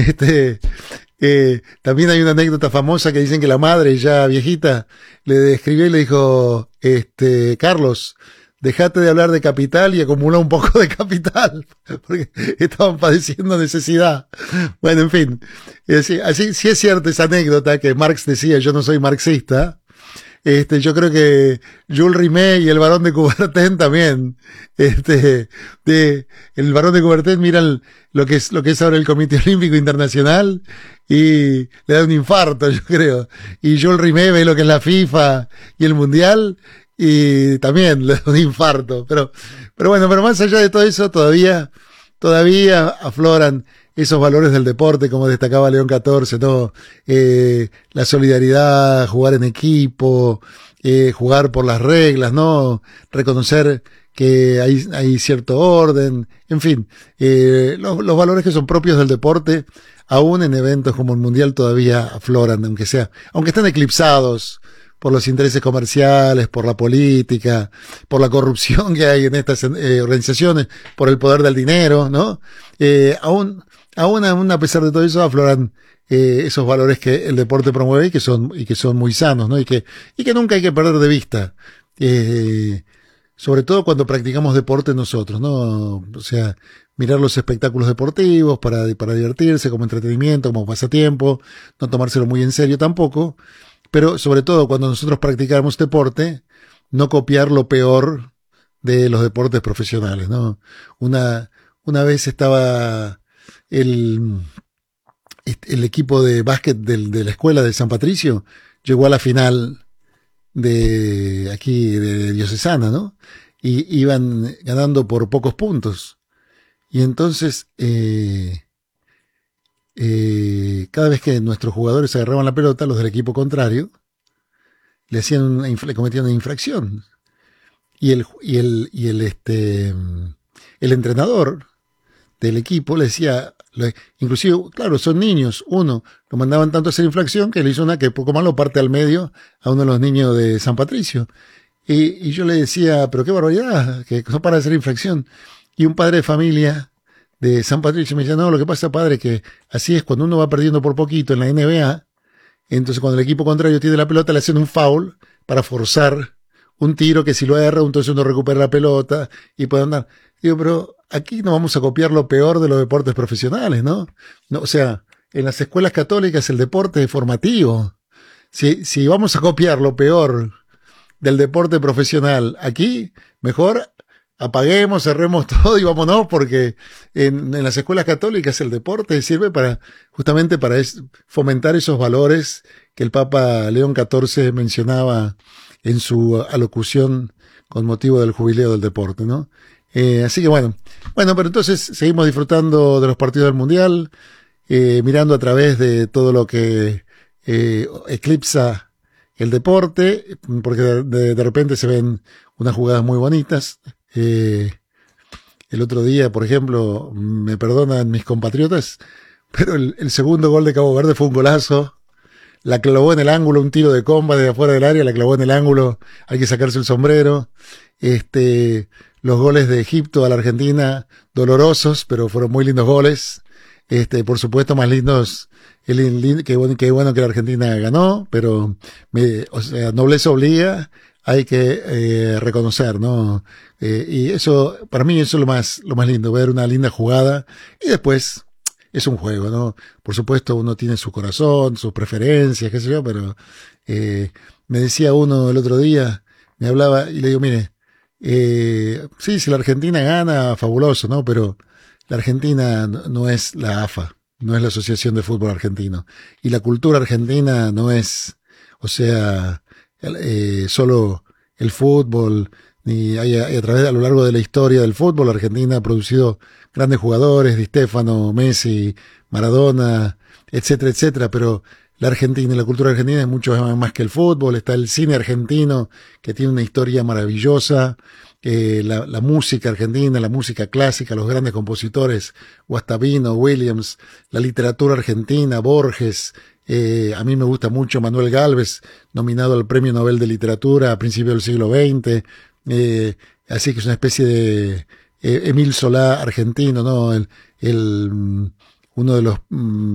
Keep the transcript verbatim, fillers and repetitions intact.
Este, eh, también hay una anécdota famosa que dicen que la madre, ya viejita, le escribió y le dijo, este, Carlos, dejate de hablar de capital y acumula un poco de capital, porque estaban padeciendo necesidad. Bueno, en fin, así, así sí es cierta esa anécdota que Marx decía, yo no soy marxista. Este, yo creo que Jules Rimet y el Barón de Coubertin también, este, de, el Barón de Coubertin mira el, lo que es, lo que es ahora el Comité Olímpico Internacional y le da un infarto, yo creo. Y Jules Rimet ve lo que es la FIFA y el Mundial y también le da un infarto. Pero, pero bueno, pero más allá de todo eso, todavía, todavía afloran esos valores del deporte, como destacaba León catorce, ¿no? Eh, la solidaridad, jugar en equipo, eh, jugar por las reglas, ¿no? Reconocer que hay, hay cierto orden, en fin, eh, los, los valores que son propios del deporte, aún en eventos como el Mundial todavía afloran, aunque sea, aunque estén eclipsados por los intereses comerciales, por la política, por la corrupción que hay en estas eh, organizaciones, por el poder del dinero, ¿no? Eh, aún, aún, aún a pesar de todo eso afloran eh, esos valores que el deporte promueve y que son, y que son muy sanos, ¿no? Y que, y que nunca hay que perder de vista. Eh, sobre todo cuando practicamos deporte nosotros, ¿no? O sea, mirar los espectáculos deportivos para, para divertirse, como entretenimiento, como pasatiempo, no tomárselo muy en serio tampoco. Pero sobre todo cuando nosotros practicamos deporte, no copiar lo peor de los deportes profesionales, ¿no? Una, una vez estaba el, el equipo de básquet del, de la escuela de San Patricio, llegó a la final de aquí, de Diocesana, ¿no? Y iban ganando por pocos puntos. Y entonces, eh, Eh, cada vez que nuestros jugadores agarraban la pelota, los del equipo contrario le hacían una, le cometían una infracción y el y el y el este el entrenador del equipo le decía, le, inclusive, claro, son niños, uno lo mandaban tanto a hacer infracción que le hizo una que poco más lo parte al medio a uno de los niños de San Patricio y, y yo le decía, pero qué barbaridad, que no para de hacer infracción. Y un padre de familia de San Patricio me decía, no, lo que pasa, padre, que así es, cuando uno va perdiendo por poquito en la N B A, entonces cuando el equipo contrario tiene la pelota le hacen un foul para forzar un tiro que si lo erra, entonces uno recupera la pelota y puede andar. Digo, pero aquí no vamos a copiar lo peor de los deportes profesionales, ¿no? No, o sea, en las escuelas católicas el deporte es formativo. Si, si vamos a copiar lo peor del deporte profesional aquí, mejor apaguemos, cerremos todo y vámonos, porque en, en las escuelas católicas el deporte sirve para, justamente para es, fomentar esos valores que el Papa León catorce mencionaba en su alocución con motivo del jubileo del deporte, ¿no? Eh, así que bueno, bueno, pero entonces seguimos disfrutando de los partidos del Mundial, eh, mirando a través de todo lo que eh, eclipsa el deporte, porque de, de, de repente se ven unas jugadas muy bonitas. Eh, el otro día, por ejemplo, me perdonan mis compatriotas, pero el, el segundo gol de Cabo Verde fue un golazo. La clavó en el ángulo, un tiro de comba desde afuera del área, la clavó en el ángulo, hay que sacarse el sombrero. Este, los goles de Egipto a la Argentina, dolorosos, pero fueron muy lindos goles. Este, por supuesto, más lindos, el, el, que, bueno, que bueno que la Argentina ganó, pero me, o sea, nobleza obliga, hay que eh, reconocer, ¿no? Eh, y eso, para mí, eso es lo más, lo más lindo, ver una linda jugada y después es un juego, ¿no? Por supuesto, uno tiene su corazón, sus preferencias, qué sé yo, pero eh, me decía uno el otro día, me hablaba y le digo, mire, eh, sí, si la Argentina gana, fabuloso, ¿no? Pero la Argentina no, no es la A F A, no es la Asociación de Fútbol Argentino. Y la cultura argentina no es, o sea, eh, solo el fútbol, ni hay, hay a través, a lo largo de la historia del fútbol, Argentina ha producido grandes jugadores, Di Stéfano, Messi, Maradona, etcétera, etcétera, pero la Argentina, la cultura argentina es mucho más que el fútbol. Está el cine argentino, que tiene una historia maravillosa, eh, la, la música argentina, la música clásica, los grandes compositores, Guastavino, Williams, la literatura argentina, Borges, eh, a mí me gusta mucho Manuel Gálvez, nominado al Premio Nobel de Literatura a principios del siglo veinte, eh, así que es una especie de eh, Emil Solá argentino, ¿no? El, el, uno de los